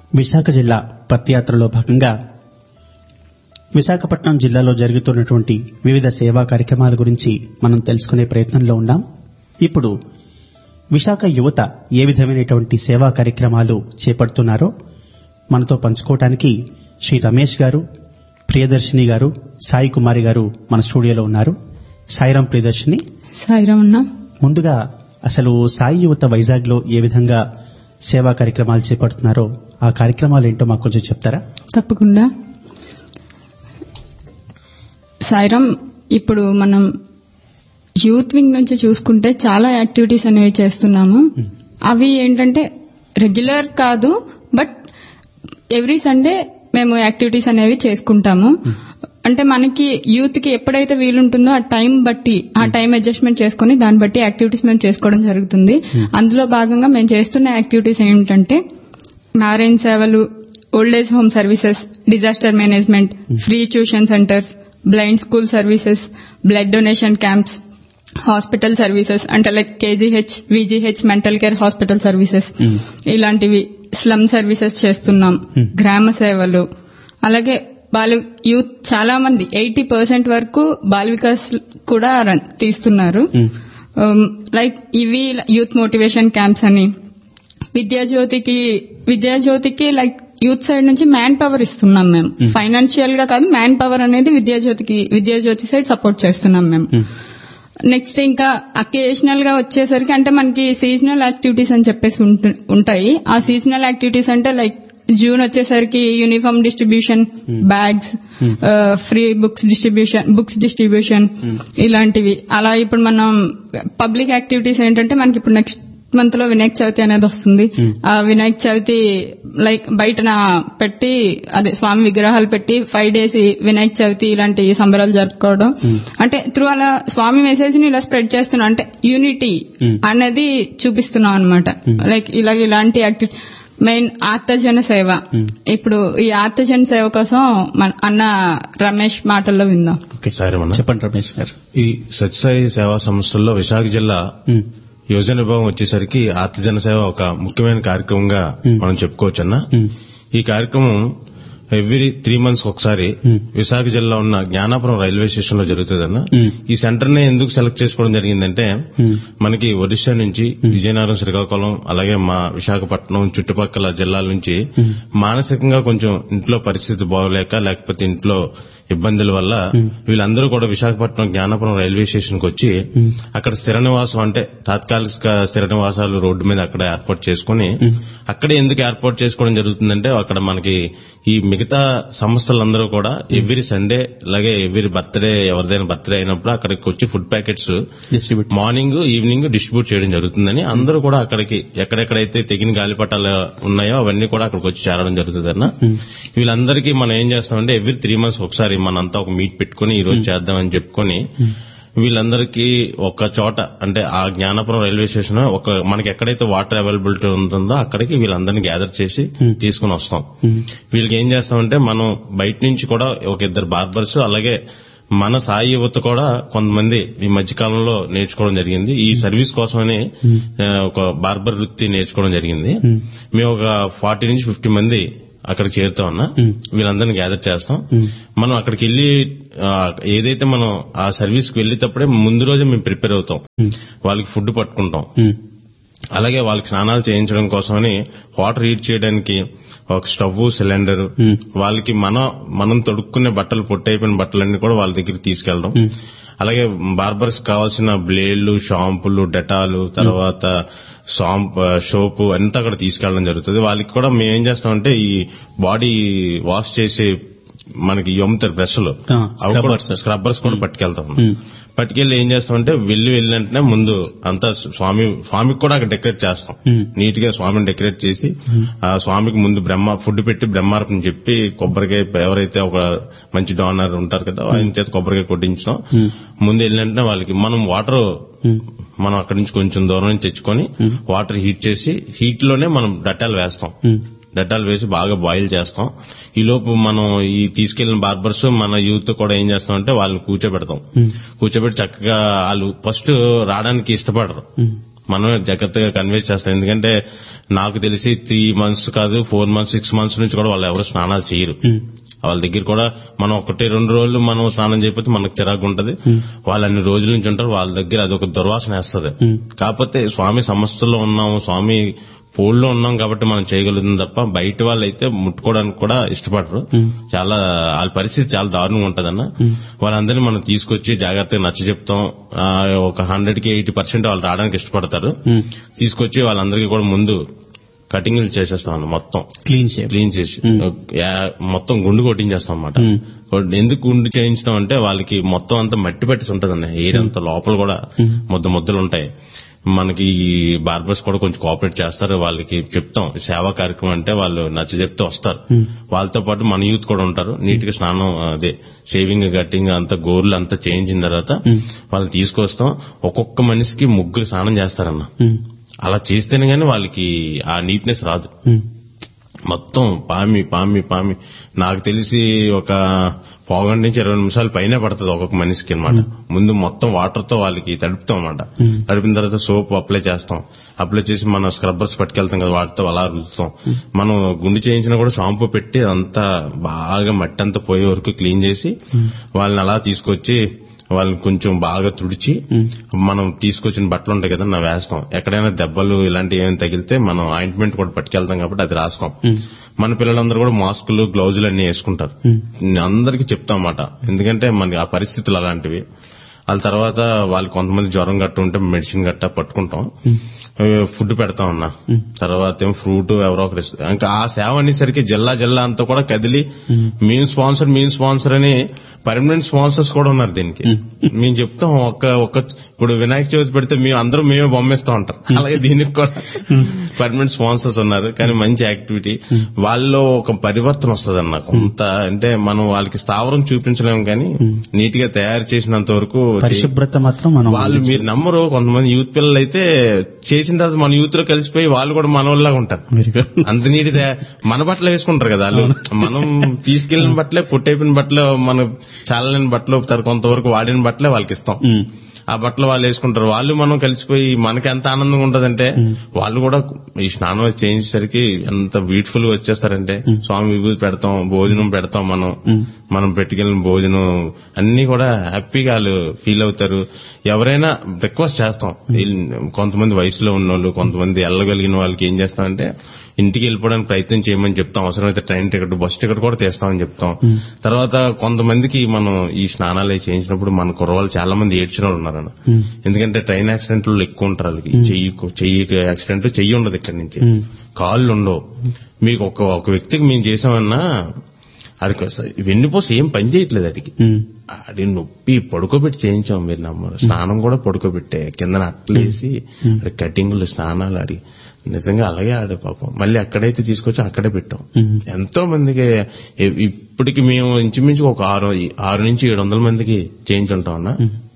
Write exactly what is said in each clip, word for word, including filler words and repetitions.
విశాఖ జిల్లా పత్యాత్రలో భాగంగా విశాఖపట్నం జిల్లాలో జరుగుతున్నటువంటి వివిధ సేవా కార్యక్రమాల గురించి మనం తెలుసుకునే ప్రయత్నంలో ఉన్నాం. ఇప్పుడు విశాఖ యువత ఏ విధమైనటువంటి సేవా కార్యక్రమాలు చేపడుతున్నారో మనతో పంచుకోవటానికి శ్రీ రమేష్ గారు, ప్రియదర్శిని గారు, సాయి కుమారి గారు మన స్టూడియోలో ఉన్నారు. సాయిరాం ప్రియదర్శిని. సాయిరాం అన్నా. ముందుగా అసలు సాయి యువత వైజాగ్ లో ఏ విధంగా సేవా కార్యక్రమాలు చేపడుతున్నారో ఆ కార్యక్రమాలు ఏంటో మాకు కొంచెం చెప్తారా? తప్పకుండా. సాయిరాం, ఇప్పుడు మనం యూత్ వింగ్ నుంచి చూసుకుంటే చాలా యాక్టివిటీస్ అనేవి చేస్తున్నాము. అవి ఏంటంటే రెగ్యులర్ కాదు, బట్ ఎవ్రీ సండే మేము యాక్టివిటీస్ అనేవి చేసుకుంటాము. అంటే మనకి యూత్ కి ఎప్పుడైతే వీలుంటుందో ఆ టైం బట్టి ఆ టైం అడ్జస్ట్మెంట్ చేసుకుని దాన్ని బట్టి యాక్టివిటీస్ మేము చేసుకోవడం జరుగుతుంది. అందులో భాగంగా మేము చేస్తున్న యాక్టివిటీస్ ఏంటంటే మ్యారేజ్ సేవలు, old age home services, disaster management, free tuition centres, blind school services, blood donation camps, hospital services అంటే like KGH, VGH mental care hospital services, ఇలాంటివి, స్లమ్ సర్వీసెస్ చేస్తున్నాం, గ్రామ సేవలు. అలాగే బాల యూత్ చాలా మంది ఎయిటీ పర్సెంట్ వరకు బాల వికాస్ కూడా తీస్తున్నారు. లైక్ ఇవి యూత్ మోటివేషన్ క్యాంప్స్ అని, విద్యాజ్యోతికి విద్యాజ్యోతికి లైక్ యూత్ సైడ్ నుంచి మ్యాన్ పవర్ ఇస్తున్నాం మేము. ఫైనాన్షియల్ గా కాదు, మ్యాన్ పవర్ అనేది విద్యాజ్యోతికి విద్యాజ్యోతి సైడ్ సపోర్ట్ చేస్తున్నాం మేము. నెక్స్ట్ ఇంకా అకేషనల్ గా వచ్చేసరికి అంటే మనకి సీజనల్ యాక్టివిటీస్ అని చెప్పేసి ఉంటాయి. ఆ సీజనల్ యాక్టివిటీస్ అంటే లైక్ జూన్ వచ్చేసరికి uniform distribution, bags, free books distribution books distribution ఇలాంటివి. అలా ఇప్పుడు మనం పబ్లిక్ యాక్టివిటీస్ ఏంటంటే మనకి ఇప్పుడు నెక్స్ట్ మంత్ లో వినాయక చవితి అనేది వస్తుంది. ఆ వినాయక చవితి లైక్ బయటన పెట్టి అదే స్వామి విగ్రహాలు పెట్టి ఫైవ్ డేస్ వినాయక చవితి ఇలాంటి సంబరాలు జరుపుకోవడం. అంటే త్రూ అలా స్వామి మెసేజ్ ని ఇలా స్ప్రెడ్ చేస్తున్నాం, అంటే యూనిటీ అనేది చూపిస్తున్నాం అనమాట. లైక్ ఇలా ఇలాంటి యాక్టివిటీ. మెయిన్ ఆర్తజన సేవ. ఇప్పుడు ఈ ఆర్తజన సేవ కోసం మన అన్న రమేష్ మాటల్లో విందాం. చెప్పండి రమేష్ గారు. ఈ సత్యసాయి సేవా సంస్థల్లో విశాఖ జిల్లా యువజన విభాగం వచ్చేసరికి ఆర్తజన సేవ ఒక ముఖ్యమైన కార్యక్రమంగా మనం చెప్పుకోవచ్చు అన్న. ఈ కార్యక్రమం ఎవ్రీ త్రీ మంత్స్ ఒకసారి విశాఖ జిల్లా ఉన్న జ్ఞానాపురం రైల్వే స్టేషన్ లో జరుగుతుందన్న. ఈ సెంటర్ ని ఎందుకు సెలెక్ట్ చేసుకోవడం జరిగిందంటే మనకి ఒడిశా నుంచి, విజయనగరం, శ్రీకాకుళం, అలాగే మా విశాఖపట్నం చుట్టుపక్కల జిల్లాల నుంచి మానసికంగా కొంచెం ఇంట్లో పరిస్థితి బాగోలేక లేకపోతే ఇంట్లో ఇబ్బందుల వల్ల వీళ్ళందరూ కూడా విశాఖపట్నం జ్ఞానాపురం రైల్వే స్టేషన్ కు వచ్చి అక్కడ స్థిర నివాసం అంటే తాత్కాలిక స్థిర నివాసాలు రోడ్డు మీద అక్కడ ఏర్పాటు చేసుకుని అక్కడే ఎందుకు ఏర్పాటు చేసుకోవడం జరుగుతుందంటే అక్కడ మనకి ఈ మిగతా సంస్థలందరూ కూడా ఎవ్రీ సండే అలాగే ఎవ్రీ బర్త్డే ఎవరిదైనా బర్త్డే అయినప్పుడు అక్కడికి వచ్చి food packets morning evening distribute చేయడం జరుగుతుందని అందరూ కూడా అక్కడికి ఎక్కడెక్కడైతే తెగిన గాలిపటాలు ఉన్నాయో అవన్నీ కూడా అక్కడికి వచ్చి చేరడం జరుగుతుందన్న. వీళ్ళందరికీ మనం ఏం చేస్తామంటే ఎవ్రీ త్రీ మంత్స్ ఒకసారి మనంతా ఒక మీట్ పెట్టుకుని ఈ రోజు చేద్దామని చెప్పుకొని వీళ్ళందరికీ ఒక చోట అంటే ఆ జ్ఞానాపురం రైల్వే స్టేషన్ ఒక మనకి ఎక్కడైతే వాటర్ అవైలబిలిటీ ఉంటుందో అక్కడికి వీళ్ళందరినీ గ్యాదర్ చేసి తీసుకుని వస్తాం. వీళ్ళకి ఏం చేస్తామంటే మనం బయట నుంచి కూడా ఒక ఇద్దరు బార్బర్స్ అలాగే మన సాయి యువత కూడా కొంతమంది ఈ మధ్యకాలంలో నేర్చుకోవడం జరిగింది. ఈ సర్వీస్ కోసమని ఒక బార్బర్ వృత్తి నేర్చుకోవడం జరిగింది. మేము ఒక ఫార్టీ నుంచి ఫిఫ్టీ మంది అక్కడికి చేరుతాం అన్న. వీళ్ళందరినీ గ్యాదర్ చేస్తాం. మనం అక్కడికి వెళ్లి ఏదైతే మనం ఆ సర్వీస్ కి వెళ్లేటప్పుడే ముందు రోజే మేము ప్రిపేర్ అవుతాం. వాళ్ళకి ఫుడ్ పట్టుకుంటాం, అలాగే వాళ్ళకి స్నానాలు చేయించడం కోసమని వాటర్ హీట్ చేయడానికి ఒక స్టవ్, సిలిండర్, వాళ్ళకి మనం మనం తొడుక్కునే బట్టలు, పొట్టయిపోయిన బట్టలన్నీ కూడా వాళ్ళ దగ్గరికి తీసుకెళ్లడం. అలాగే బార్బర్స్ కావాల్సిన బ్లేడ్లు, షాంపులు, డెటాలు, తర్వాత సోపు అంతా అక్కడ తీసుకెళ్లడం జరుగుతుంది. వాళ్ళకి కూడా మేము ఏం చేస్తామంటే ఈ బాడీ వాష్ చేసే మనకి అమ్ముతారు బ్రష్లు, స్క్రబ్బర్స్ కూడా పట్టుకెళ్తాం. పట్టుకెళ్లి ఏం చేస్తామంటే వెళ్లి వెళ్ళినట్టే ముందు అంతా స్వామి స్వామికి కూడా అక్కడ డెకరేట్ చేస్తాం. నీట్ గా స్వామిని డెకరేట్ చేసి ఆ స్వామికి ముందు బ్రహ్మ ఫుడ్ పెట్టి బ్రహ్మార్పణ చెప్పి కొబ్బరికాయ ఎవరైతే ఒక మంచి డోనర్ ఉంటారు కదా ఆయన చేత కొబ్బరికాయ కొట్టించడం. ముందు వెళ్ళినట్టే వాళ్ళకి మనం వాటర్ మనం అక్కడి నుంచి కొంచెం దూరం నుంచి తెచ్చుకొని వాటర్ హీట్ చేసి హీట్ లోనే మనం డట్టాలు వేస్తాం. డట్టాలు వేసి బాగా బాయిల్ చేస్తాం. ఈ లోపు మనం ఈ తీసుకెళ్లిన బార్బర్స్ మన యూత్ కూడా ఏం చేస్తామంటే వాళ్ళని కూర్చోబెడతాం. కూర్చోబెట్టి చక్కగా వాళ్ళు ఫస్ట్ రావడానికి ఇష్టపడరు. మనం జాగ్రత్తగా కన్వే చేస్తాం. ఎందుకంటే నాకు తెలిసి త్రీ మంత్స్ కాదు ఫోర్ మంత్స్ సిక్స్ మంత్స్ నుంచి కూడా వాళ్ళు ఎవరు స్నానాలు చేయరు. వాళ్ళ దగ్గర కూడా మనం ఒకటి రెండు రోజులు మనం స్నానం చేయకపోతే మనకు చిరాకు ఉంటది. వాళ్ళు అన్ని రోజుల నుంచి ఉంటారు, వాళ్ళ దగ్గర అదొక దుర్వాసన వేస్తుంది. కాకపోతే స్వామి సమస్యలో ఉన్నాము, స్వామి పోల్లో ఉన్నాం కాబట్టి మనం చేయగలుగుతాం తప్ప బయట వాళ్ళు అయితే ముట్టుకోవడానికి కూడా ఇష్టపడరు. చాలా వాళ్ళ పరిస్థితి చాలా దారుణంగా ఉంటదన్న. వాళ్ళందరినీ మనం తీసుకొచ్చి జాగ్రత్తగా నచ్చ చెప్తాం. ఒక హండ్రెడ్ కి ఎయిటీ పర్సెంట్ వాళ్ళు రావడానికి ఇష్టపడతారు. తీసుకొచ్చి వాళ్ళందరికీ కూడా ముందు కటింగ్లు చేసేస్తాం, మొత్తం క్లీన్ క్లీన్ చేసి మొత్తం గుండు కొట్టించేస్తాం అన్నమాట. ఎందుకు గుండు చేయించడం అంటే వాళ్ళకి మొత్తం అంతా మట్టి పట్టేసి ఉంటదన్న, ఎయిర్ అంతా లోపల కూడా ముద్ద ముద్దలు ఉంటాయి. మనకి బార్బర్స్ కూడా కొంచెం కోఆపరేట్ చేస్తారు. వాళ్ళకి చెప్తాం సేవా కార్యక్రమం అంటే వాళ్ళు నచ్చ చెప్తే వస్తారు. వాళ్ళతో పాటు మన యూత్ కూడా ఉంటారు. నీట్ గా స్నానం అదే షేవింగ్ కట్టింగ్ అంతా గోర్లు అంతా చేయించిన తర్వాత వాళ్ళని తీసుకొస్తాం. ఒక్కొక్క మనిషికి ముగ్గురు స్నానం చేస్తారన్న. అలా చేస్తేనే గానీ వాళ్ళకి ఆ నీట్నెస్ రాదు. మొత్తం పామి పామి పామి నాకు తెలిసి ఒక పావుగంట నుంచి ఇరవై నిమిషాలు పైన పడుతుంది ఒక్కొక్క మనిషికి అనమాట. ముందు మొత్తం వాటర్ తో వాళ్ళకి తడుపుతాం అనమాట. తడిపిన తర్వాత సోప్ అప్లై చేస్తాం. అప్లై చేసి మనం స్క్రబ్బర్స్ పట్టుకెళ్తాం కదా, వాటితో అలా రుద్దుతాం. మనం గుండు చేయించినా కూడా షాంపూ పెట్టి అంతా బాగా మట్టి అంతా పోయే వరకు క్లీన్ చేసి వాళ్ళని అలా తీసుకొచ్చి వాళ్ళని కొంచెం బాగా తుడిచి మనం తీసుకొచ్చిన బట్టలు ఉంటాయి కదా నా వేస్తాం. ఎక్కడైనా దెబ్బలు ఇలాంటివి ఏమైనా తగిలితే మనం ఆయింట్మెంట్ కూడా పట్టుకెళ్తాం కాబట్టి అది రాస్తాం. మన పిల్లలందరూ కూడా మాస్కులు గ్లౌజులు అన్ని వేసుకుంటారు. అందరికీ చెప్తాం అన్నమాట, ఎందుకంటే మనకి ఆ పరిస్థితులు అలాంటివి. వాళ్ళ తర్వాత వాళ్ళు కొంతమంది జ్వరం గట్ట ఉంటే మెడిసిన్ గట్ట పట్టుకుంటాం, ఫుడ్ పెడతాం అన్న. తర్వాత ఏం ఫ్రూట్ ఎవరో ఒకరు ఇంకా ఆ సేవ అనేసరికి జిల్లా జిల్లా అంతా కూడా కదిలి మేము స్పాన్సర్ మేము స్పాన్సర్ అని పర్మనెంట్ స్పాన్సర్స్ కూడా ఉన్నారు దీనికి. మేము చెప్తాం ఒక ఒక ఇప్పుడు వినాయక చవితి పెడితే మేము అందరం మేమే బొమ్మేస్తాం అంటారు. అలాగే దీనికి కూడా పర్మనెంట్ స్పాన్సర్స్ ఉన్నారు. కానీ మంచి యాక్టివిటీ, వాళ్ళలో ఒక పరివర్తన వస్తుంది అన్న. కొంత అంటే మనం వాళ్ళకి స్థావరం చూపించలేము కానీ నీట్ గా తయారు చేసినంత వరకు పరిశుభ్రత మాత్రం మనం వాళ్ళు మీరు నమ్మరు. కొంతమంది యూత్ పిల్లలు అయితే చేసిన తర్వాత మన యూత్ లో కలిసిపోయి వాళ్ళు కూడా మన వాళ్ళగా ఉంటారు. అంత నీటి మన బట్టలు వేసుకుంటారు కదా వాళ్ళు. మనం తీసుకెళ్లిన బట్టలే పొట్టైపోయిన బట్టలు మన చాలని బట్టలు కొంతవరకు వాడిన బట్టలే వాళ్ళకి ఇస్తాం. ఆ బట్టలు వాళ్ళు వేసుకుంటారు. వాళ్ళు మనం కలిసిపోయి మనకి ఎంత ఆనందంగా ఉంటదంటే వాళ్ళు కూడా ఈ స్నానం చేయించేసరికి ఎంత బ్యూటిఫుల్ గా వచ్చేస్తారంటే స్వామి విభూతి పెడతాం, భోజనం పెడతాం, మనం మనం పెట్టుకెళ్ళిన భోజనం అన్ని కూడా హ్యాపీగా వాళ్ళు ఫీల్ అవుతారు. ఎవరైనా రిక్వెస్ట్ చేస్తాం, కొంతమంది వయసులో ఉన్నోళ్ళు కొంతమంది వెళ్ళగలిగిన వాళ్ళకి ఏం చేస్తామంటే ఇంటికి వెళ్ళిపోవడానికి ప్రయత్నం చేయమని చెప్తాం. అవసరమైతే ట్రైన్ టికెట్ బస్ టికెట్ కూడా తీస్తామని చెప్తాం. తర్వాత కొంతమందికి మనం ఈ స్నానాలు చేయించినప్పుడు మన కుర్రవాళ్ళు చాలా మంది ఏడ్చిన వాళ్ళు ఉన్నారన్న. ఎందుకంటే ట్రైన్ యాక్సిడెంట్లు ఎక్కువ ఉంటారు. వాళ్ళకి చెయ్యి చెయ్యి యాక్సిడెంట్ చెయ్యి ఉండదు, ఇక్కడి నుంచి కాళ్ళు ఉండవు. మీకు ఒక ఒక వ్యక్తికి మేము చేసామన్నా అడికి వెన్నుపోసి ఏం పని చేయట్లేదు. అడిగి అది నొప్పి పడుకోబెట్టి చేయించాం, మీరు నమ్మరు. స్నానం కూడా పడుకోబెట్టే కింద అట్లేసి కటింగ్లు స్నానాలు అడిగి నిజంగా అలాగే ఆడే పాపం. మళ్ళీ అక్కడైతే తీసుకొచ్చి అక్కడే పెట్టాం. ఎంతో మందికి ఇప్పటికి మేము ఇంచుమించు ఒక ఆరు ఆరు నుంచి ఏడు వందల మందికి చేయించుంటాం అన్న.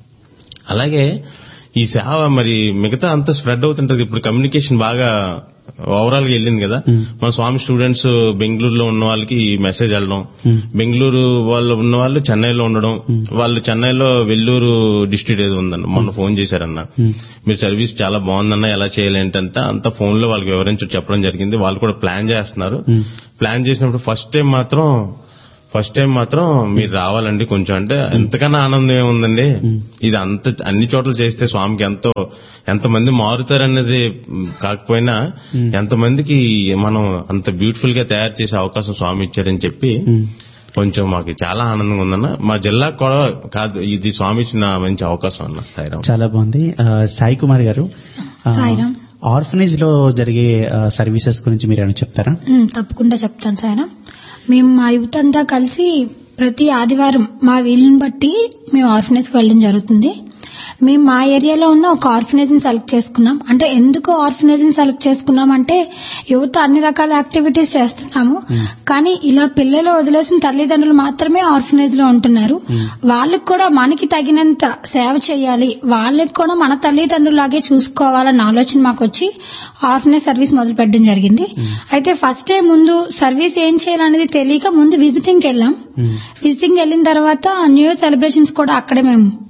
అలాగే ఈ సేవ మరి మిగతా అంతా స్ప్రెడ్ అవుతుంటది. ఇప్పుడు కమ్యూనికేషన్ బాగా ఓవరాల్ గా వెళ్ళింది కదా. మన స్వామి స్టూడెంట్స్ బెంగళూరులో ఉన్న వాళ్ళకి ఈ మెసేజ్ వెళ్ళడం, బెంగళూరు వాళ్ళు ఉన్న వాళ్ళు చెన్నైలో ఉండడం, వాళ్ళు చెన్నైలో వెల్లూరు డిస్ట్రిక్ట్ ఏదో ఉందన్న మొన్న ఫోన్ చేశారన్న, మీరు సర్వీస్ చాలా బాగుందన్న, ఎలా చేయాలి ఏంటంటే అంతా ఫోన్ లో వాళ్ళకి వివరించి చెప్పడం జరిగింది. వాళ్ళు కూడా ప్లాన్ చేస్తున్నారు. ప్లాన్ చేసినప్పుడు ఫస్ట్ టైం మాత్రం ఫస్ట్ టైం మాత్రం మీరు రావాలండి కొంచెం అంటే ఎంతకన్నా ఆనందం ఏముందండి. ఇది అంత అన్ని చోట్ల చేస్తే స్వామికి ఎంతో ఎంతమంది మారుతారన్నది కాకపోయినా ఎంతమందికి మనం అంత బ్యూటిఫుల్ గా తయారు చేసే అవకాశం స్వామి ఇచ్చారని చెప్పి కొంచెం మాకు చాలా ఆనందంగా ఉందన్న. మా జిల్లాకు కూడా కాదు, ఇది స్వామి ఇచ్చిన మంచి అవకాశం అన్న. సాయిరామ్. చాలా బాగుంది. సాయి కుమార్ గారు, ఆర్ఫనేజ్ లో జరిగే సర్వీసెస్ గురించి మీరు ఏమైనా చెప్తారా? తప్పకుండా చెప్తాను సాయిరామ్. మేము మా యూత్ అంతా కలిసి ప్రతి ఆదివారం మా వీలుని బట్టి మేము ఆర్ఫనేజ్ కి వెళ్ళడం జరుగుతుంది. మేము మా ఏరియాలో ఉన్న ఒక ఆర్ఫనేజ్ ని సెలెక్ట్ చేసుకున్నాం. అంటే ఎందుకు ఆర్ఫనేజ్ ని సెలెక్ట్ చేసుకున్నాం అంటే యువత అన్ని రకాల యాక్టివిటీస్ చేస్తున్నాము, కానీ ఇలా పిల్లలు వదిలేసిన తల్లిదండ్రులు మాత్రమే ఆర్ఫనేజ్ లో ఉంటున్నారు. వాళ్ళకి కూడా మనకి తగినంత సేవ చేయాలి, వాళ్ళకి కూడా మన తల్లిదండ్రులాగే చూసుకోవాలన్న ఆలోచన మాకు వచ్చి ఆర్ఫనేజ్ సర్వీస్ మొదలు పెట్టడం జరిగింది. అయితే ఫస్ట్ డే ముందు సర్వీస్ ఏం చేయాలనేది తెలియక ముందు విజిటింగ్ వెళ్ళాం. విజిటింగ్ వెళ్ళిన తర్వాత న్యూ ఇయర్ సెలబ్రేషన్స్ కూడా అక్కడే మేము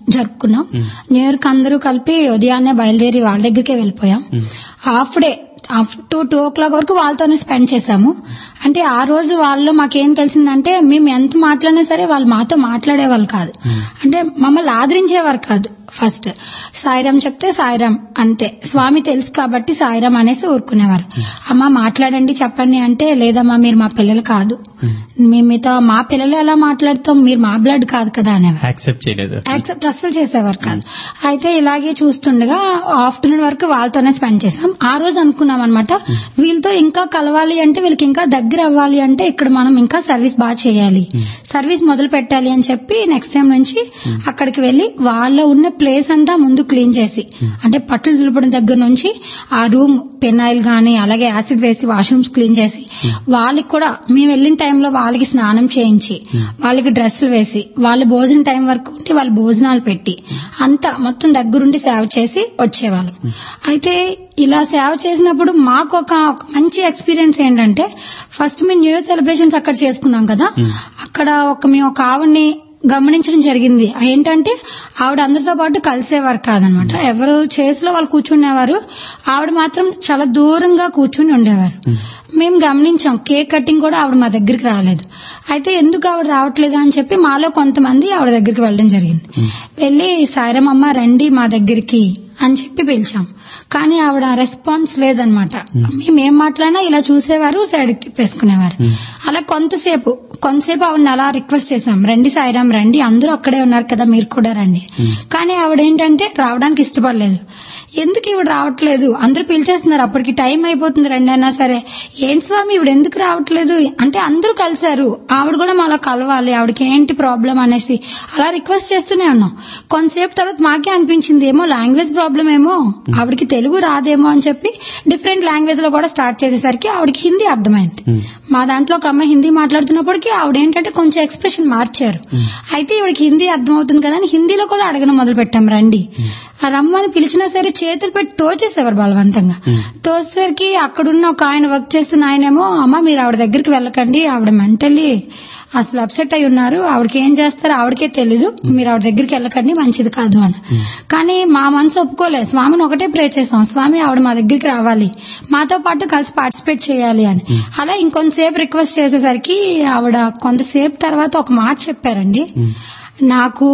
జరుపుకున్నాం. న్యూ ఇయర్ కి అందరూ కలిపి ఉదయాన్నే బయలుదేరి వాళ్ళ దగ్గరికే వెళ్ళిపోయాం. Half day to two oh clock వరకు వాళ్ళతోనే స్పెండ్ చేశాము. అంటే ఆ రోజు వాళ్ళు మాకేం తెలిసిందంటే మేము ఎంత మాట్లాడినా సరే వాళ్ళు మాతో మాట్లాడేవాళ్ళు కాదు. అంటే మమ్మల్ని ఆదరించేవారు కాదు. ఫస్ట్ సాయిరాం చెప్తే సాయిరాం అంతే, స్వామి తెలుసు కాబట్టి సాయిరాం అనేసి ఊరుకునేవారు. అమ్మ మాట్లాడండి చెప్పండి అంటే లేదమ్మా మీరు మా పిల్లలు కాదు, మేము మీతో మా పిల్లలు ఎలా మాట్లాడతాం, మీరు మా బ్లడ్ కాదు కదా అనేవారు. యాక్సెప్ట్ చేయలేదు, యాక్సెప్ట్ అస్సలు చేసేవారు కాదు. అయితే ఇలాగే చూస్తుండగా ఆఫ్టర్నూన్ వరకు వాళ్ళతోనే స్పెండ్ చేసాం. ఆ రోజు అనుకున్నాం అనమాట వీళ్ళతో ఇంకా కలవాలి అంటే వీళ్ళకి ఇంకా దగ్గర అవ్వాలి అంటే ఇక్కడ మనం ఇంకా సర్వీస్ బాగా చేయాలి, సర్వీస్ మొదలు పెట్టాలి అని చెప్పి నెక్స్ట్ టైం నుంచి అక్కడికి వెళ్లి వాళ్ళ ఉన్న ప్లేస్ అంతా ముందు క్లీన్ చేసి, అంటే పట్టులు దులపడం దగ్గర నుంచి ఆ రూమ్ పెనాయిల్ గానీ అలాగే యాసిడ్ వేసి వాష్రూమ్స్ క్లీన్ చేసి వాళ్ళకి కూడా మేము వెళ్ళిన టైంలో వాళ్ళకి స్నానం చేయించి వాళ్ళకి డ్రెస్సులు వేసి వాళ్ళ భోజనం టైం వరకు ఉంటే వాళ్ళ భోజనాలు పెట్టి అంతా మొత్తం దగ్గరుండి సేవ చేసి వచ్చేవాళ్ళం. అయితే ఇలా సేవ చేసినప్పుడు మాకు ఒక మంచి ఎక్స్పీరియన్స్ ఏంటంటే ఫస్ట్ మేము న్యూ ఇయర్ సెలబ్రేషన్స్ అక్కడ చేసుకున్నాం కదా, అక్కడ ఒక మేము ఒక ఆవిడ్ని గమనించడం జరిగింది. ఏంటంటే ఆవిడ అందరితో పాటు కలిసేవారు కాదనమాట, ఎవరు చేతిలో వాళ్ళు కూర్చునేవారు, ఆవిడ మాత్రం చాలా దూరంగా కూర్చుని ఉండేవారు. మేము గమనించాం కేక్ కటింగ్ కూడా ఆవిడ మా దగ్గరికి రాలేదు. అయితే ఎందుకు ఆవిడ రావట్లేదు అని చెప్పి మాలో కొంతమంది ఆవిడ దగ్గరికి వెళ్ళడం జరిగింది. వెళ్లి సాయిరామమ్మ రండి మా దగ్గరికి అని చెప్పి పిలిచాం. కానీ ఆవిడ రెస్పాన్స్ లేదనమాట. మేమేం మాట్లాడినా ఇలా చూసేవారు, సైడ్కి తిప్పేసుకునేవారు. అలా కొంతసేపు కొంతసేపు ఆవిడని అలా రిక్వెస్ట్ చేశాం, రండి సాయిరాం రండి, అందరూ అక్కడే ఉన్నారు కదా మీరు కూడా రండి. కానీ ఆవిడ ఏంటంటే రావడానికి ఇష్టపడలేదు. ఎందుకు ఇవిడ రావట్లేదు, అందరూ పిలిచేస్తున్నారు, అప్పటికి టైం అయిపోతుంది రండి అయినా సరే, ఏంటి స్వామి ఇవిడ ఎందుకు రావట్లేదు అంటే అందరూ కలిశారు, ఆవిడ కూడా మాలో కలవాలి, ఆవిడకి ఏంటి ప్రాబ్లం అనేసి అలా రిక్వెస్ట్ చేస్తూనే ఉన్నాం. కొంతసేపు తర్వాత మాకే అనిపించింది ఏమో లాంగ్వేజ్ ప్రాబ్లం ఏమో, ఆవిడకి తెలుగు రాదేమో అని చెప్పి డిఫరెంట్ లాంగ్వేజ్ లో కూడా స్టార్ట్ చేసేసరికి ఆవిడకి హిందీ అర్థమైంది. మా దాంట్లో ఒక అమ్మాయి హిందీ మాట్లాడుతున్నప్పటికీ ఆవిడ ఏంటంటే కొంచెం ఎక్స్ప్రెషన్ మార్చారు. అయితే ఇవిడికి హిందీ అర్థమవుతుంది కదా అని హిందీలో కూడా అడగడం మొదలు పెట్టాం రండి. ఆ రమ్మని పిలిచినా సరే చేతులు పెట్టి తోచేసేవారు బలవంతంగా. తోసేసరికి అక్కడున్న ఒక ఆయన వర్క్ చేస్తున్న ఆయనేమో అమ్మ మీరు ఆవిడ దగ్గరికి వెళ్ళకండి, ఆవిడ మెంటల్లీ అసలు అప్సెట్ అయి ఉన్నారు, ఆవిడకి ఏం చేస్తారో ఆవిడకే తెలీదు, మీరు ఆవిడ దగ్గరికి వెళ్ళకండి మంచిది కాదు అని. కానీ మా మనసు ఒప్పుకోలేదు. స్వామిని ఒకటే ప్రే చేసాం, స్వామి ఆవిడ మా దగ్గరికి రావాలి, మాతో పాటు కలిసి పార్టిసిపేట్ చేయాలి అని. అలా ఇంకొంతసేపు రిక్వెస్ట్ చేసేసరికి ఆవిడ కొంతసేపు తర్వాత ఒక మాట చెప్పారండి, నాకు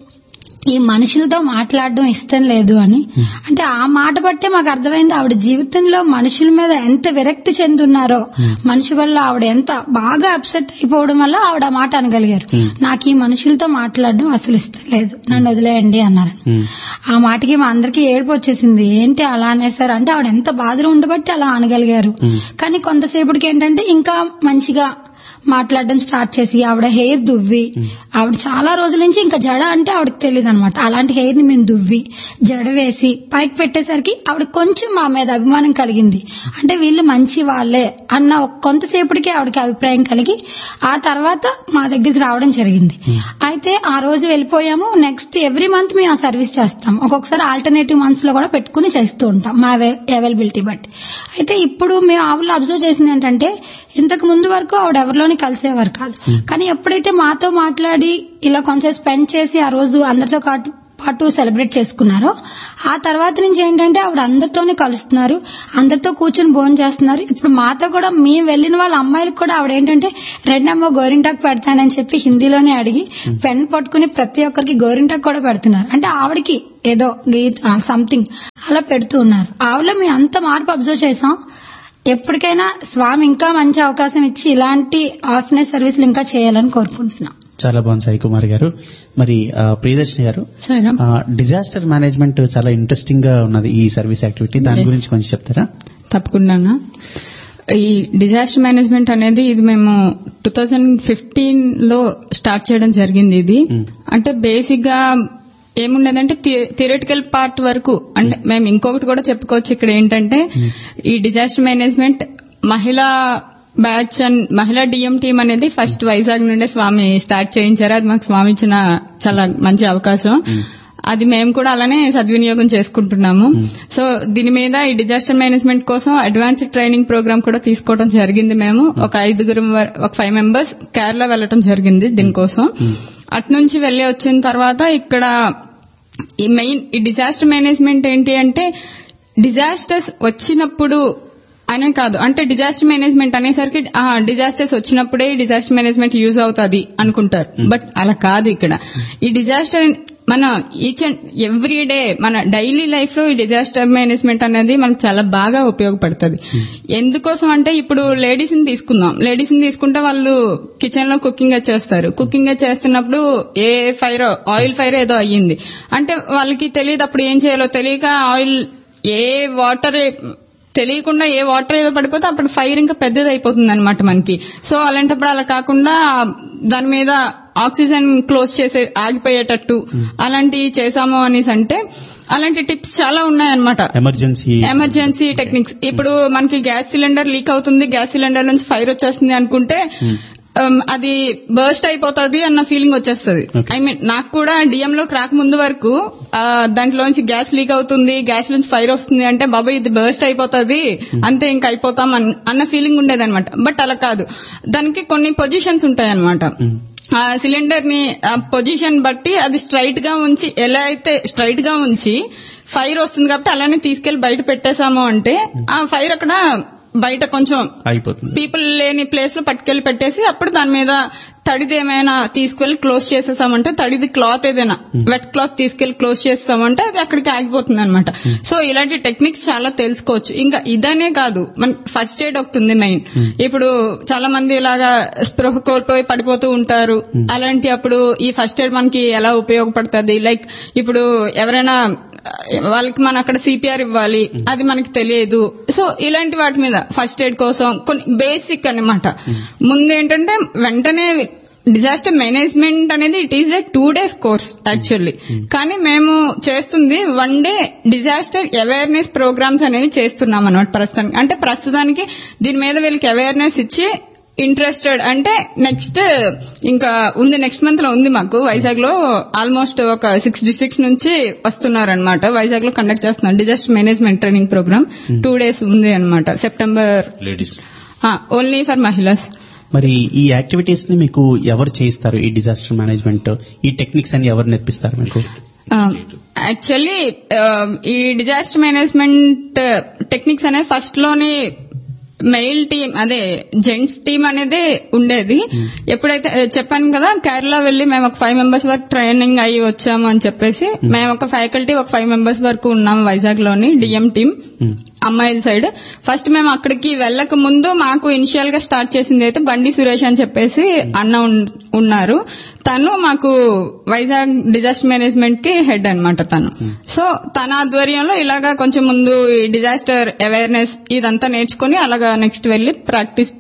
ఈ మనుషులతో మాట్లాడడం ఇష్టం లేదు అని. అంటే ఆ మాట బట్టే మాకు అర్థమైంది ఆవిడ జీవితంలో మనుషుల మీద ఎంత విరక్తి చెందున్నారో, మనిషి వల్ల ఆవిడ ఎంత బాగా అప్సెట్ అయిపోవడం వల్ల ఆవిడ ఆ మాట అనగలిగారు, నాకు ఈ మనుషులతో మాట్లాడడం అసలు ఇష్టం లేదు, నన్ను వదిలేయండి అన్నారు. ఆ మాటకి మా అందరికీ ఏడుపు వచ్చేసింది, ఏంటి అలా అనేసారు అంటే ఆవిడ ఎంత బాధలో ఉండబట్టి అలా అనగలిగారు. కానీ కొంతసేపటికి ఏంటంటే ఇంకా మంచిగా మాట్లాడడం స్టార్ట్ చేసి ఆవిడ హెయిర్ దువ్వి, ఆవిడ చాలా రోజుల నుంచి ఇంకా జడ అంటే ఆవిడకి తెలియదు అనమాట, అలాంటి హెయిర్ ని మేము దువ్వి జడ వేసి పైకి పెట్టేసరికి ఆవిడ కొంచెం మా మీద అభిమానం కలిగింది. అంటే వీళ్ళు మంచి వాళ్లే అన్న కొంతసేపటికి ఆవిడకి అభిప్రాయం కలిగి ఆ తర్వాత మా దగ్గరికి రావడం జరిగింది. అయితే ఆ రోజు వెళ్ళిపోయాము. నెక్స్ట్ ఎవ్రీ మంత్ మేము ఆ సర్వీస్ చేస్తాం, ఒక్కొక్కసారి ఆల్టర్నేటివ్ మంత్స్ లో కూడా పెట్టుకుని చేస్తూ ఉంటాం మా అవైలబిలిటీ బట్టి. అయితే ఇప్పుడు మేము ఆవిడలో అబ్జర్వ్ చేసింది ఏంటంటే ఇంతకు ముందు వరకు ఆవిడ ఎవరిలోని కలిసేవారు కాదు, కానీ ఎప్పుడైతే మాతో మాట్లాడి ఇలా కొంచెం స్పెండ్ చేసి ఆ రోజు అందరితో పాటు సెలబ్రేట్ చేసుకున్నారో ఆ తర్వాత నుంచి ఏంటంటే ఆవిడ అందరితోనే కలుస్తున్నారు, అందరితో కూర్చొని భోజనం చేస్తున్నారు. ఇప్పుడు మాతో కూడా మేము వెళ్లిన వాళ్ళ అమ్మాయిలకు కూడా ఆవిడ ఏంటంటే రెండమ్మో గోరింటాకు పెడతానని చెప్పి హిందీలోనే అడిగి పెన్ పట్టుకుని ప్రతి ఒక్కరికి గోరింటాకు కూడా పెడుతున్నారు. అంటే ఆవిడకి ఏదో గీత సంథింగ్ అలా పెడుతూ ఉన్నారు. ఆవిడలో మేము అంత మార్పు అబ్జర్వ్ చేసాం. ఎప్పటికైనా స్వామి ఇంకా మంచి అవకాశం ఇచ్చి ఇలాంటి ఆర్ఫనేజ్ సర్వీసులు ఇంకా చేయాలని కోరుకుంటున్నాం. చాలా బాగుంది సాయి కుమార్ గారు. మరి ప్రియదర్శిని గారు, డిజాస్టర్ మేనేజ్మెంట్ చాలా ఇంట్రెస్టింగ్ గా ఉన్నది ఈ సర్వీస్ యాక్టివిటీ, దాని గురించి కొంచెం చెప్తారా? తప్పకుండా. ఈ డిజాస్టర్ మేనేజ్మెంట్ అనేది ఇది మేము టూ థౌజండ్ ఫిఫ్టీన్ లో స్టార్ట్ చేయడం జరిగింది. ఇది అంటే బేసిక్ గా ఏముండదంటే థియరిటికల్ పార్ట్ వరకు, అంటే మేము ఇంకొకటి కూడా చెప్పుకోవచ్చు ఇక్కడ ఏంటంటే ఈ డిజాస్టర్ మేనేజ్మెంట్ మహిళా బ్యాచ్ అండ్ మహిళా డిఎం టీమ్ అనేది ఫస్ట్ వైజాగ్ నుండే స్వామి స్టార్ట్ చేయించారు. అది మాకు స్వామి ఇచ్చిన చాలా మంచి అవకాశం. అది మేము కూడా అలానే సద్వినియోగం చేసుకుంటున్నాము. సో దీని మీద ఈ డిజాస్టర్ మేనేజ్మెంట్ కోసం అడ్వాన్స్డ్ ట్రైనింగ్ ప్రోగ్రామ్ కూడా తీసుకోవడం జరిగింది. మేము ఒక ఐదుగురు ఒక ఫైవ్ మెంబర్స్ కేరళ వెళ్లడం జరిగింది దీనికోసం. అటు నుంచి వెళ్లి వచ్చిన తర్వాత ఇక్కడ ఈ మెయిన్ ఈ డిజాస్టర్ మేనేజ్మెంట్ ఏంటి అంటే డిజాస్టర్స్ వచ్చినప్పుడు అనే కాదు, అంటే డిజాస్టర్ మేనేజ్మెంట్ అనేసరికి డిజాస్టర్స్ వచ్చినప్పుడే డిజాస్టర్ మేనేజ్మెంట్ యూజ్ అవుతుంది అనుకుంటారు. బట్ అలా కాదు. ఇక్కడ ఈ డిజాస్టర్ మన ఈచ్ అండ్ ఎవ్రీ డే మన డైలీ లైఫ్ లో ఈ డిజాస్టర్ మేనేజ్మెంట్ అనేది మనకు చాలా బాగా ఉపయోగపడుతుంది. ఎందుకోసం అంటే ఇప్పుడు లేడీస్ ని తీసుకుందాం. లేడీస్ ని తీసుకుంటే వాళ్ళు కిచెన్ లో కుకింగ్ చేస్తారు. కుకింగ్ చేస్తున్నప్పుడు ఏ ఫైర్ ఆయిల్ ఫైర్ ఏదో అయ్యింది అంటే వాళ్ళకి తెలియదు, అప్పుడు ఏం చేయాలో తెలియక ఆయిల్ ఏ వాటర్ తెలియకుండా ఏ వాటర్ ఏదో పడిపోతే అప్పుడు ఫైర్ ఇంకా పెద్దది అయిపోతుంది అనమాట మనకి. సో అలాంటప్పుడు అలా కాకుండా దాని మీద ఆక్సిజన్ క్లోజ్ చేసే ఆగిపోయేటట్టు అలాంటివి చేసాము అనేసి అంటే అలాంటి టిప్స్ చాలా ఉన్నాయన్నమాట. Emergency emergency techniques. ఇప్పుడు మనకి గ్యాస్ సిలిండర్ లీక్ అవుతుంది, గ్యాస్ సిలిండర్ నుంచి ఫైర్ వచ్చేస్తుంది అనుకుంటే అది బర్స్ట్ అయిపోతుంది అన్న ఫీలింగ్ వచ్చేస్తుంది. ఐ మీన్ నాకు కూడా డిఎం లోకి రాక ముందు వరకు దాంట్లోంచి గ్యాస్ లీక్ అవుతుంది, గ్యాస్ నుంచి ఫైర్ వస్తుంది అంటే బాబాయ్ ఇది బర్స్ట్ అయిపోతుంది అంతే ఇంకా అయిపోతాం అన్న ఫీలింగ్ ఉండేది అనమాట. బట్ అలా కాదు, దానికి కొన్ని పొజిషన్స్ ఉంటాయి అనమాట. ఆ సిలిండర్ ని పొజిషన్ బట్టి అది స్ట్రైట్ గా ఉంచి, ఎలా అయితే స్ట్రైట్ గా ఉంచి ఫైర్ వస్తుంది కాబట్టి అలానే తీసుకెళ్లి బయట పెట్టేశాము అంటే ఆ ఫైర్ అక్కడ బయట కొంచెం పీపుల్ లేని ప్లేస్ లో పట్టుకెళ్లి పెట్టేసి అప్పుడు దాని మీద తడిది ఏమైనా తీసుకెళ్లి క్లోజ్ చేసేసామంటే, తడిది క్లాత్ ఏదైనా వెట్ క్లాత్ తీసుకెళ్లి క్లోజ్ చేస్తామంటే అది అక్కడికి ఆగిపోతుంది అనమాట. సో ఇలాంటి టెక్నిక్స్ చాలా తెలుసుకోవచ్చు. ఇంకా ఇదనే కాదు, మన ఫస్ట్ ఎయిడ్ ఒకటి ఉంది మెయిన్. ఇప్పుడు చాలా మంది ఇలాగా స్పృహ కోల్పోయి పడిపోతూ ఉంటారు. అలాంటి అప్పుడు ఈ ఫస్ట్ ఎయిడ్ మనకి ఎలా ఉపయోగపడుతుంది, లైక్ ఇప్పుడు ఎవరైనా వాళ్ళకి మనం అక్కడ సిపిఆర్ ఇవ్వాలి, అది మనకి తెలియదు. సో ఇలాంటి వాటి మీద ఫస్ట్ ఎయిడ్ కోసం కొన్ని బేసిక్ అన్నమాట. ముందు ఏంటంటే వెంటనే డిజాస్టర్ మేనేజ్మెంట్ అనేది it is a two days course actually, కానీ మేము చేస్తుంది one day disaster awareness programmes అనేవి చేస్తున్నాం అన్నమాట ప్రస్తుతానికి. అంటే ప్రస్తుతానికి దీని మీద వీళ్ళకి అవేర్నెస్ ఇచ్చి ఇంట్రెస్టెడ్ అంటే నెక్స్ట్ ఇంకా ఉంది, నెక్స్ట్ మంత్ లో ఉంది మాకు వైజాగ్ లో ఆల్మోస్ట్ ఒక సిక్స్ డిస్ట్రిక్ట్స్ నుంచి వస్తున్నారనమాట. వైజాగ్ లో కండక్ట్ చేస్తున్నారు disaster management training programme. Two days ఉంది అనమాట, సెప్టెంబర్. Ladies only for మహిళస్. మరి ఈ యాక్టివిటీస్ ని మీకు ఎవరు చేయిస్తారు? ఈ డిజాస్టర్ మేనేజ్మెంట్ ఈ టెక్నిక్స్ అని ఎవరు నేర్పిస్తారు మీకు? యాక్చువల్లీ ఈ డిజాస్టర్ మేనేజ్మెంట్ టెక్నిక్స్ అనేది ఫస్ట్ లోని మెయిల్ టీమ్, అదే జెంట్స్ టీమ్ అనేది ఉండేది. ఎప్పుడైతే చెప్పాను కదా కేరళ వెళ్లి మేము ఒక ఫైవ్ మెంబర్స్ వరకు ట్రైనింగ్ అయ్యి వచ్చాము అని చెప్పేసి, మేము ఒక ఫ్యాకల్టీ ఒక ఫైవ్ మెంబర్స్ వరకు ఉన్నాము వైజాగ్ లోని డిఎం టీమ్ అమ్మాయిల సైడ్. ఫస్ట్ మేము అక్కడికి వెళ్ళక ముందు మాకు ఇనిషియల్ గా స్టార్ట్ చేసింది అయితే బండి సురేష్ అని చెప్పేసి అన్న ఉన్నారు. తను మాకు వైజాగ్ డిజాస్టర్ మేనేజ్మెంట్ కి హెడ్ అనమాట తను. సో తన ఆధ్వర్యంలో ఇలాగా కొంచెం ముందు ఈ డిజాస్టర్ అవేర్నెస్ ఇదంతా నేర్చుకుని అలాగా నెక్స్ట్ వెళ్లి ప్రాక్టీస్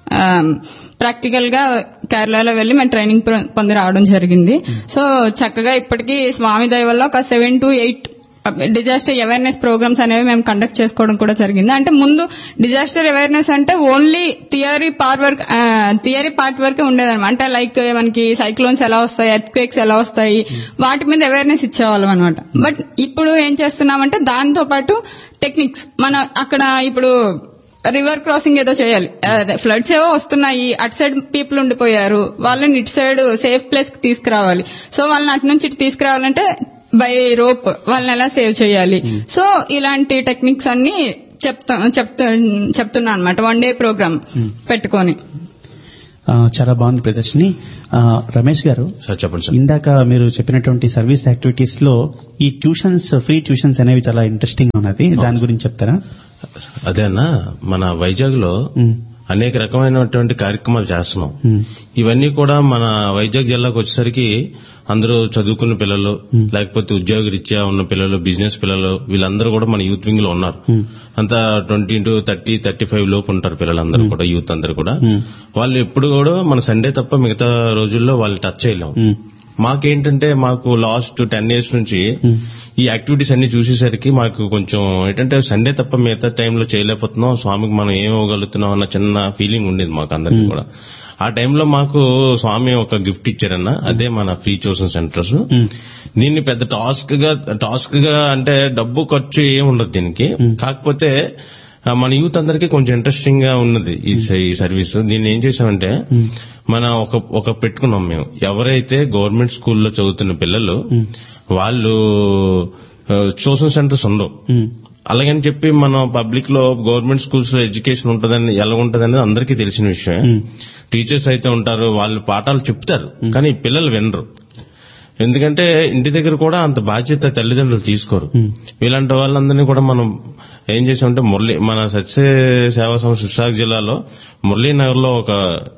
ప్రాక్టికల్ గా కేరళలో వెళ్లి మేము ట్రైనింగ్ పొంది రావడం జరిగింది. సో చక్కగా ఇప్పటికీ స్వామి దయ వల్ల ఒక seven to eight disaster awareness programmes అనేవి మేము కండక్ట్ చేసుకోవడం కూడా జరిగింది. అంటే ముందు డిజాస్టర్ అవేర్నెస్ అంటే only theory part work theory part వరకే ఉండేదన్నమాట. అంటే లైక్ మనకి సైక్లోన్స్ ఎలా వస్తాయి, ఎర్త్ క్వేక్స్ ఎలా వస్తాయి, వాటి మీద అవేర్నెస్ ఇచ్చేవాళ్ళం అనమాట. బట్ ఇప్పుడు ఏం చేస్తున్నామంటే దాంతో పాటు టెక్నిక్స్ మన అక్కడ ఇప్పుడు రివర్ క్రాసింగ్ ఏదో చేయాలి, ఫ్లడ్స్ ఏవో వస్తున్నాయి, అటు సైడ్ పీపుల్ ఉండిపోయారు, వాళ్ళని ఇటు సైడ్ సేఫ్ ప్లేస్ కి తీసుకురావాలి. సో వాళ్ళని అటు నుంచి ఇటు తీసుకురావాలంటే బై రోప్ వాళ్ళని ఎలా సేవ్ చేయాలి. సో ఇలాంటి టెక్నిక్స్ అన్ని చెప్తా చెప్తున్నా అనమాట వన్ డే ప్రోగ్రామ్ పెట్టుకొని. చాలా బాగుంది ప్రదర్శిని. రమేష్ గారు చెప్పండి. ఇందాక మీరు చెప్పినటువంటి సర్వీస్ యాక్టివిటీస్ లో ఈ ట్యూషన్స్, ఫ్రీ ట్యూషన్స్ అనేవి చాలా ఇంట్రెస్టింగ్ ఉన్నది, దాని గురించి చెప్తారా? అదే అన్న, మన వైజాగ్ లో అనేక రకమైనటువంటి కార్యక్రమాలు చేస్తున్నాం. ఇవన్నీ కూడా మన వైజాగ్ జిల్లాకు వచ్చేసరికి అందరూ చదువుకున్న పిల్లలు, లేకపోతే ఉద్యోగ రీత్యా ఉన్న పిల్లలు, బిజినెస్ పిల్లలు, వీళ్ళందరూ కూడా మన యూత్ వింగ్ లో ఉన్నారు. అంతా twenty to thirty thirty five లోపు ఉంటారు పిల్లలందరూ కూడా, యూత్ అందరూ కూడా. వాళ్ళు ఎప్పుడు కూడా మన సండే తప్ప మిగతా రోజుల్లో వాళ్ళు టచ్ చేయలేము. మాకేంటంటే మాకు లాస్ట్ టెన్ ఇయర్స్ నుంచి ఈ యాక్టివిటీస్ అన్ని చూసేసరికి మాకు కొంచెం ఏంటంటే సండే తప్ప మిగతా టైంలో చేయలేకపోతున్నాం, స్వామికి మనం ఏం ఇవ్వగలుగుతున్నాం అన్న చిన్న ఫీలింగ్ ఉండేది మాకు అందరికీ కూడా. ఆ టైంలో మాకు స్వామి ఒక గిఫ్ట్ ఇచ్చారన్న, అదే మన ఫ్రీ ట్యూషన్ సెంటర్స్. దీన్ని పెద్ద టాస్క్ గా టాస్క్ గా అంటే డబ్బు ఖర్చు ఏమి ఉండదు దీనికి, కాకపోతే మన యూత్ అందరికీ కొంచెం ఇంట్రెస్టింగ్ గా ఉన్నది ఈ సర్వీస్. దీన్ని ఏం చేసామంటే మన ఒక ఒక పెట్టుకున్నాం మేము, ఎవరైతే గవర్నమెంట్ స్కూల్లో చదువుతున్న పిల్లలు వాళ్ళు ట్యూషన్ సెంటర్స్ ఉండవు. అలాగని చెప్పి మనం పబ్లిక్ లో గవర్నమెంట్ స్కూల్స్ లో ఎడ్యుకేషన్ ఉంటుందని ఎలా ఉంటుందనేది అందరికీ తెలిసిన విషయం. టీచర్స్ అయితే ఉంటారు, వాళ్ళు పాఠాలు చెప్తారు, కానీ పిల్లలు వినరు. ఎందుకంటే ఇంటి దగ్గర కూడా అంత బాధ్యత తల్లిదండ్రులు తీసుకోరు. ఇలాంటి వాళ్ళందరినీ కూడా మనం ఏం చేసామంటే మురళీ మన సత్య సేవా సంస్థ విశాఖ జిల్లాలో మురళీనగర్ లో ఒక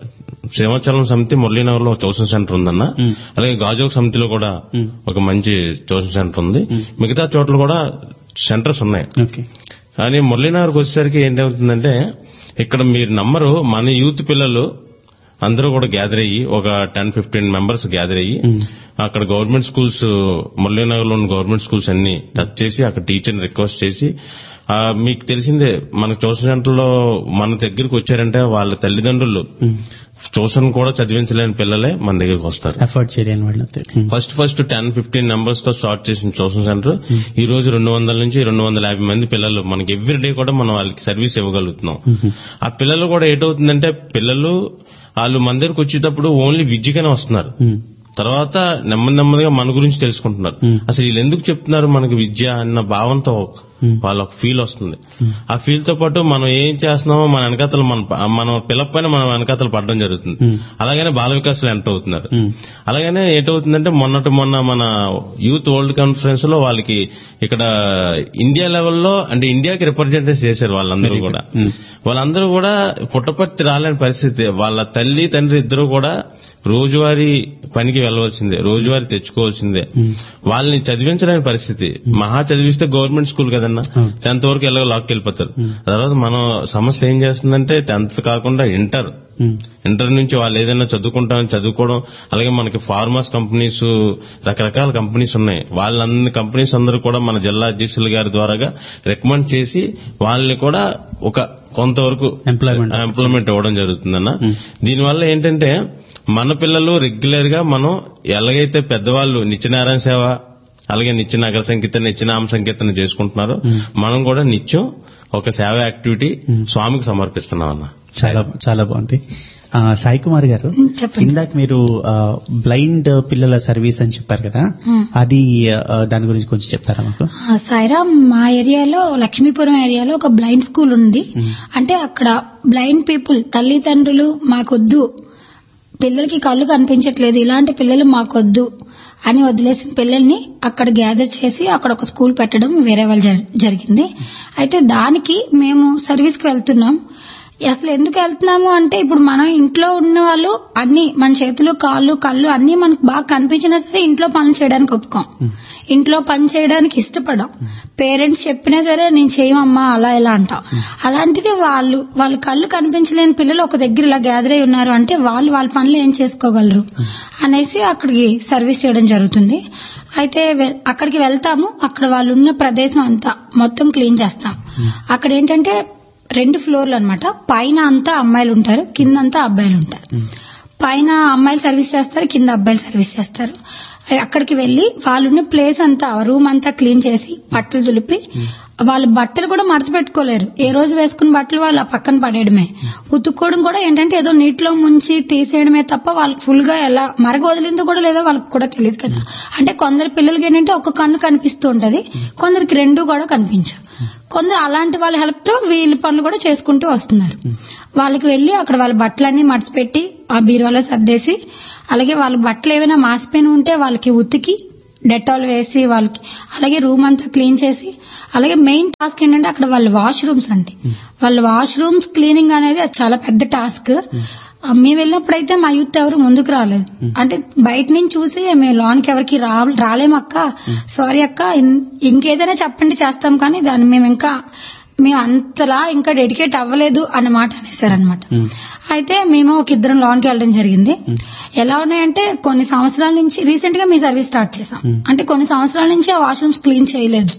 శ్రీమచలం సమితి మురళీనగర్ లో ఒక ట్యూషన్ సెంటర్ ఉందన్న. అలాగే గాజోక్ సమితిలో కూడా ఒక మంచి ట్యూషన్ సెంటర్ ఉంది. మిగతా చోట్ల కూడా సెంటర్స్ ఉన్నాయి. కానీ మురళీనగర్కి వచ్చేసరికి ఏంటవుతుందంటే ఇక్కడ మీరు నమ్మరు, మన యూత్ పిల్లలు అందరూ కూడా గ్యాదర్ అయ్యి ఒక టెన్ ఫిఫ్టీన్ మెంబర్స్ గ్యాదర్ అయ్యి అక్కడ గవర్నమెంట్ స్కూల్స్ మురళీనగర్ లో ఉన్న గవర్నమెంట్ స్కూల్స్ అన్ని టచ్ చేసి అక్కడ టీచర్ని రిక్వెస్ట్ చేసి, మీకు తెలిసిందే మన ట్యూషన్ సెంటర్ లో మన దగ్గరికి వచ్చారంటే వాళ్ళ తల్లిదండ్రులు ట్యూషన్ కూడా చదివించలేని పిల్లలే మన దగ్గరికి వస్తారు. ఎఫర్ట్ చేయలేని వాళ్ళు first first ten fifteen numbers తో స్టార్ట్ చేసిన ట్యూషన్ సెంటర్ ఈ రోజు రెండు వందల నుంచి రెండు వందల యాభై మంది పిల్లలు మనకి ఎవ్రీ డే కూడా మనం వాళ్ళకి సర్వీస్ ఇవ్వగలుగుతున్నాం. ఆ పిల్లలు కూడా ఏటవుతుందంటే పిల్లలు వాళ్ళు మన దగ్గరకు వచ్చేటప్పుడు ఓన్లీ విద్యగానే వస్తున్నారు. తర్వాత నెమ్మది నెమ్మదిగా మన గురించి తెలుసుకుంటున్నారు. అసలు వీళ్ళు ఎందుకు చెప్తున్నారు మనకు విద్య అన్న భావంతో వాళ్ళకు ఫీల్ వస్తుంది. ఆ ఫీల్ తో పాటు మనం ఏం చేస్తున్నామో మన వెనకాతలు మన మన పిల్లల పైన మన వెనకాతలు పడడం జరుగుతుంది. అలాగనే బాల వికాసులు ఎంటర్ అవుతున్నారు. అలాగనే ఏంటవుతుందంటే మొన్నటి మొన్న మన యూత్ వరల్డ్ కాన్ఫరెన్స్ లో వాళ్ళకి ఇక్కడ ఇండియా లెవెల్లో అంటే ఇండియాకి రిప్రజెంటేట్ చేశారు. వాళ్ళందరూ కూడా వాళ్ళందరూ కూడా పుట్టపర్తి రాలేని పరిస్థితి. వాళ్ళ తల్లి తండ్రి ఇద్దరు కూడా రోజువారీ పనికి వెళ్లవలసిందే, రోజువారీ తెచ్చుకోవాల్సిందే. వాళ్ళని చదివించలేని పరిస్థితి. మహా చదివిస్తే గవర్నమెంట్ స్కూల్ కదన్నా, టెన్త్ వరకు ఎలాగో లాక్కి వెళ్ళిపోతారు. తర్వాత మన సమస్య ఏం చేస్తుందంటే టెన్త్ కాకుండా ఇంటర్ ఇంటర్ నుంచి వాళ్ళు ఏదైనా చదువుకుంటామని చదువుకోవడం. అలాగే మనకి ఫార్మర్స్ కంపెనీస్, రకరకాల కంపెనీస్ ఉన్నాయి. వాళ్ళన్ని కంపెనీస్ అందరూ కూడా మన జిల్లా అధ్యక్షుల గారి ద్వారాగా రికమెండ్ చేసి వాళ్ళని కూడా ఒక కొంతవరకు ఎంప్లాయ్మెంట్ ఇవ్వడం జరుగుతుందన్న. దీనివల్ల ఏంటంటే మన పిల్లలు రెగ్యులర్ గా మనం ఎలాగైతే పెద్దవాళ్ళు నిత్యనారాయణ సేవ అలాగే నిత్య నగర సంకీర్తన నిత్య నామ సంకీర్తన చేసుకుంటున్నారో మనం కూడా నిత్యం ఒక సేవ యాక్టివిటీ స్వామికి సమర్పిస్తున్నాం అన్న. చాలా చాలా బాగుంది. సాయి కుమార్ గారు, ఇందాక మీరు బ్లైండ్ పిల్లల సర్వీస్ అని చెప్పారు కదా, అది దాని గురించి కొంచెం చెప్తారా మాకు? సాయిరామ్, మా ఏరియాలో లక్ష్మీపురం ఏరియాలో ఒక బ్లైండ్ స్కూల్ ఉంది. అంటే అక్కడ బ్లైండ్ పీపుల్ తల్లిదండ్రులు మాకొద్దు, పిల్లలకి కళ్ళు కనిపించట్లేదు, ఇలాంటి పిల్లలు మాకొద్దు అని వదిలేసిన పిల్లల్ని అక్కడ గ్యాదర్ చేసి అక్కడ ఒక స్కూల్ పెట్టడం వేరే వాళ్ళు జరిగింది. అయితే దానికి మేము సర్వీస్కి వెళ్తున్నాం. అసలు ఎందుకు వెళ్తున్నాము అంటే ఇప్పుడు మనం ఇంట్లో ఉన్న వాళ్ళు అన్ని మన చేతులు కాళ్ళు కళ్ళు అన్ని మనకు బాగా కనిపించినా సరే ఇంట్లో పనులు చేయడానికి ఒప్పుకోం, ఇంట్లో పని చేయడానికి ఇష్టపడం. పేరెంట్స్ చెప్పినా సరే నేను చేయమమ్మా అలా ఇలా అంటాం. అలాంటిది వాళ్ళు వాళ్ళ కళ్ళు కనిపించలేని పిల్లలు ఒక దగ్గర ఇలా గ్యాదర్ అయి ఉన్నారు అంటే వాళ్ళు వాళ్ళ పనులు ఏం చేసుకోగలరు అనేసి అక్కడికి సర్వీస్ చేయడం జరుగుతుంది. అయితే అక్కడికి వెళ్తాము, అక్కడ వాళ్ళు ఉన్న ప్రదేశం అంతా మొత్తం క్లీన్ చేస్తాం. అక్కడ ఏంటంటే రెండు ఫ్లోర్లు అన్నమాట. పైన అంతా అమ్మాయిలు ఉంటారు, కింద అంతా అబ్బాయిలు ఉంటారు. పైన అమ్మాయిలు సర్వీస్ చేస్తారు, కింద అబ్బాయిలు సర్వీస్ చేస్తారు. అక్కడికి వెళ్లి వాళ్ళున్న ప్లేస్ అంతా రూమ్ అంతా క్లీన్ చేసి బట్టలు దులిపి, వాళ్ళ బట్టలు కూడా మడత పెట్టుకోలేరు, ఏ రోజు వేసుకున్న బట్టలు వాళ్ళు ఆ పక్కన పడేయడమే. ఉతుక్కోవడం కూడా ఏంటంటే ఏదో నీటిలో ముంచి తీసేయడమే తప్ప వాళ్ళకి ఫుల్ గా ఎలా మరగ వదిలిందో కూడా లేదో వాళ్ళకి కూడా తెలియదు కదా. అంటే కొందరు పిల్లలకి ఏంటంటే ఒక కన్ను కనిపిస్తూ ఉంటది, కొందరికి రెండు కూడా కనిపించవు. కొందరు అలాంటి వాళ్ళ హెల్ప్ తో వీళ్ళ పనులు కూడా చేసుకుంటూ వస్తున్నారు. వాళ్ళకి వెళ్లి అక్కడ వాళ్ళ బట్టలన్నీ మడచిపెట్టి ఆ బీరువాలో సర్దేసి, అలాగే వాళ్ళ బట్టలు ఏమైనా మాసిపోయిన ఉంటే వాళ్ళకి ఉతికి డెటాల్ వేసి వాళ్ళకి, అలాగే రూమ్ అంతా క్లీన్ చేసి, అలాగే మెయిన్ టాస్క్ ఏంటంటే అక్కడ వాళ్ళ వాష్రూమ్స్ అండి. వాళ్ళ వాష్రూమ్స్ క్లీనింగ్ అనేది అది చాలా పెద్ద టాస్క్. మేము వెళ్ళినప్పుడైతే మా యూత్ ఎవరు ముందుకు రాలేదు. అంటే బయట నుంచి చూసి మేము లోన్కి ఎవరికి రాలేమక్క, సారీ అక్క, ఇంకేదైనా చెప్పండి చేస్తాం, కానీ దాన్ని మేము ఇంకా మేము అంతలా ఇంకా డెడికేట్ అవ్వలేదు అన్నమాట అనేసారనమాట. అయితే మేము ఒక ఇద్దరం లోన్కి వెళ్ళడం జరిగింది. ఎలా ఉన్నాయంటే కొన్ని సంవత్సరాల నుంచి రీసెంట్ గా మీ సర్వీస్ స్టార్ట్ చేసాం. అంటే కొన్ని సంవత్సరాల నుంచి ఆ వాష్రూమ్స్ క్లీన్ చేయలేదు,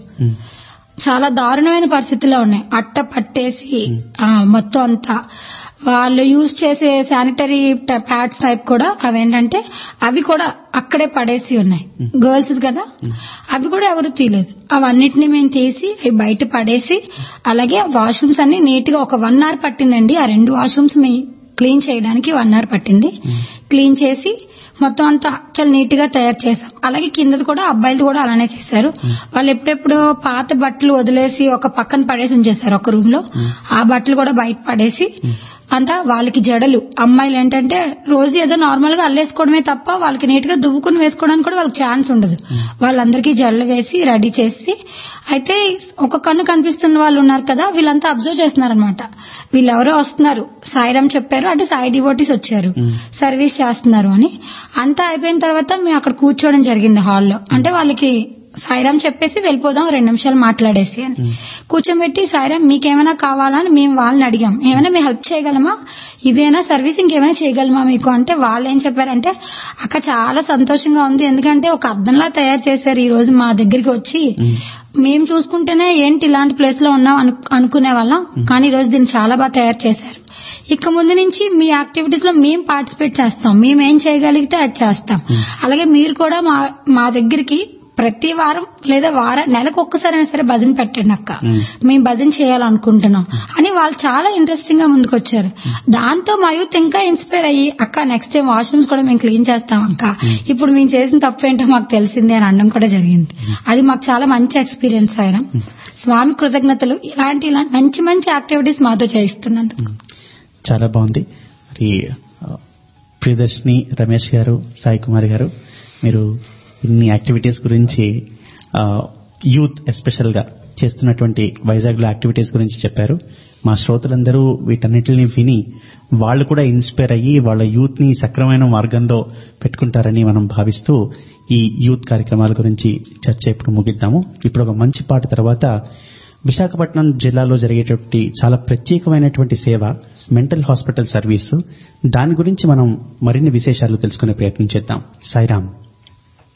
చాలా దారుణమైన పరిస్థితుల్లో ఉన్నాయి. అట్ట పట్టేసి మొత్తం అంతా వాళ్ళు యూజ్ చేసే శానిటరీ ప్యాడ్స్ టైప్ కూడా అవేంటంటే అవి కూడా అక్కడే పడేసి ఉన్నాయి. గర్ల్స్ కదా, అవి కూడా ఎవరు తీయలేదు. అవన్నిటిని మేము తీసి అవి బయట పడేసి, అలాగే వాష్రూమ్స్ అన్ని నీట్ గా ఒక వన్ అవర్ పట్టిందండి. ఆ రెండు వాష్రూమ్స్ మీ క్లీన్ చేయడానికి వన్ అవర్ పట్టింది. క్లీన్ చేసి మొత్తం అంతా చాలా నీట్ గా తయారు చేసాం. అలాగే కిందది కూడా అబ్బాయిలు కూడా అలానే చేశారు. వాళ్ళు ఎప్పుడెప్పుడు పాత బట్టలు వదిలేసి ఒక పక్కన పడేసి ఉంచేశారు ఒక రూమ్ లో. ఆ బట్టలు కూడా బయట పడేసి అంతా వాళ్ళకి జడలు, అమ్మాయిలు ఏంటంటే రోజు ఏదో నార్మల్ గా అల్లేసుకోవడమే తప్ప వాళ్ళకి నీట్ గా దువ్వుకుని వేసుకోవడానికి కూడా వాళ్ళకి ఛాన్స్ ఉండదు. వాళ్ళందరికీ జడలు వేసి రెడీ చేసి, అయితే ఒక కన్ను కనిపిస్తున్న వాళ్ళు ఉన్నారు కదా, వీళ్ళంతా అబ్జర్వ్ చేస్తున్నారనమాట. వీళ్ళెవరో వస్తున్నారు, సాయిరామ్ చెప్పారు అంటే సాయి డివోటీస్ వచ్చారు, సర్వీస్ చేస్తున్నారు అని. అంతా అయిపోయిన తర్వాత మేము అక్కడ కూర్చోవడం జరిగింది హాల్లో. అంటే వాళ్ళకి సాయిరామ్ చెప్పేసి వెళ్ళిపోదాం రెండు నిమిషాలు మాట్లాడేసి అని కూర్చోబెట్టి, సాయిరామ్ మీకేమైనా కావాలా అని మేము వాళ్ళని అడిగాం. ఏమైనా మేము హెల్ప్ చేయగలమా, ఇదేనా సర్వీస్, ఇంకేమైనా చేయగలమా మీకు అంటే వాళ్ళు ఏం చెప్పారంటే, అక్క చాలా సంతోషంగా ఉంది, ఎందుకంటే ఒక అద్దంలా తయారు చేశారు ఈ రోజు మా దగ్గరికి వచ్చి. మేము చూసుకుంటేనే ఏంటి ఇలాంటి ప్లేస్ లో ఉన్నాం అనుకునే వాళ్ళం, కానీ ఈ రోజు దీన్ని చాలా బాగా తయారు చేశారు. ఇక ముందు నుంచి మీ యాక్టివిటీస్ లో మేము పార్టిసిపేట్ చేస్తాం, మేమేం చేయగలిగితే అది చేస్తాం. అలాగే మీరు కూడా మా మా దగ్గరికి ప్రతి వారం లేదా వారం నెలకు ఒక్కసారైనా సరే భజన పెట్టండి అక్క, మేము భజన చేయాలనుకుంటున్నాం అని వాళ్ళు చాలా ఇంట్రెస్టింగ్ గా ముందుకొచ్చారు. దాంతో మా యూత్ ఇంకా ఇన్స్పైర్ అయ్యి, అక్క నెక్స్ట్ టైం వాష్రూమ్స్ కూడా మేము క్లీన్ చేస్తాం అక్క, ఇప్పుడు మేము చేసిన తప్పు ఏంటో మాకు తెలిసింది అని అనడం కూడా జరిగింది. అది మాకు చాలా మంచి ఎక్స్పీరియన్స్ ఆయన. స్వామి కృతజ్ఞతలు. ఇలాంటి ఇలాంటి మంచి మంచి యాక్టివిటీస్ మాతో చేయిస్తున్నందుకు చాలా బాగుంది. మరి ప్రియదర్శిని, రమేష్ గారు, సాయి కుమార్ గారు, మీరు ఇన్ని యాక్టివిటీస్ గురించి, యూత్ ఎస్పెషల్ గా చేస్తున్నటువంటి వైజాగ్ లో యాక్టివిటీస్ గురించి చెప్పారు. మా శ్రోతలందరూ వీటన్నిటిని విని వాళ్ళు కూడా ఇన్స్పైర్ అయ్యి వాళ్ళ యూత్ ని సక్రమైన మార్గంలో పెట్టుకుంటారని మనం భావిస్తూ ఈ యూత్ కార్యక్రమాల గురించి చర్చ ఇప్పుడు ముగిద్దాము. ఇప్పుడు ఒక మంచి పాట తర్వాత విశాఖపట్నం జిల్లాలో జరిగేటువంటి చాలా ప్రత్యేకమైనటువంటి సేవ మెంటల్ హాస్పిటల్ సర్వీసు, దాని గురించి మనం మరిన్ని విశేషాలు తెలుసుకునే ప్రయత్నం చేద్దాం. సాయిరామ్.